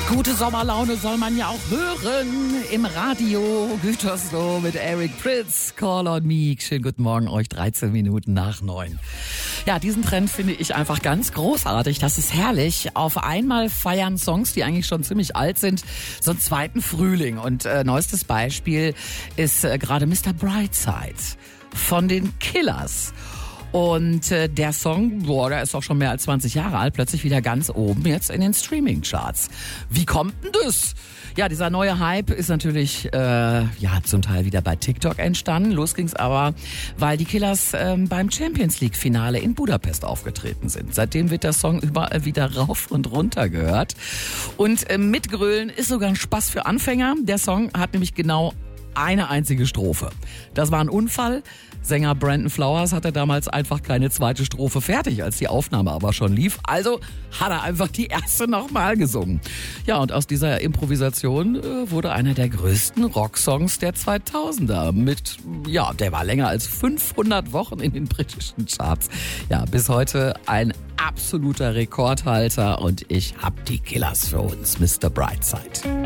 Gute Sommerlaune soll man ja auch hören im Radio. Gütersloh mit Eric Prydz, Call on Me. Schönen guten Morgen euch, 13 Minuten nach 9. Ja, diesen Trend finde ich einfach ganz großartig. Das ist herrlich. Auf einmal feiern Songs, die eigentlich schon ziemlich alt sind, so einen zweiten Frühling. Und neuestes Beispiel ist gerade Mr. Brightside von den Killers. Und der Song, der ist auch schon mehr als 20 Jahre alt, plötzlich wieder ganz oben jetzt in den Streaming-Charts. Wie kommt denn das? Ja, dieser neue Hype ist natürlich zum Teil wieder bei TikTok entstanden. Los ging's aber, weil die Killers beim Champions League-Finale in Budapest aufgetreten sind. Seitdem wird der Song überall wieder rauf und runter gehört. Und mitgrölen ist sogar ein Spaß für Anfänger. Der Song hat nämlich genau eine einzige Strophe. Das war ein Unfall. Sänger Brandon Flowers hatte damals einfach keine zweite Strophe fertig, als die Aufnahme aber schon lief. Also hat er einfach die erste nochmal gesungen. Ja, und aus dieser Improvisation wurde einer der größten Rocksongs der 2000er. Der war länger als 500 Wochen in den britischen Charts. Ja, bis heute ein absoluter Rekordhalter. Und ich hab die Killers für uns, Mr. Brightside.